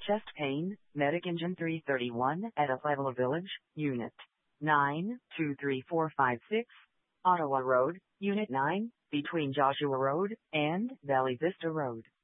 Chest pain, Medic Engine 331 at Pueblo Village, Unit 9, 23456, Ottawa Road, Unit 9, between Joshua Road and Valley Vista Road.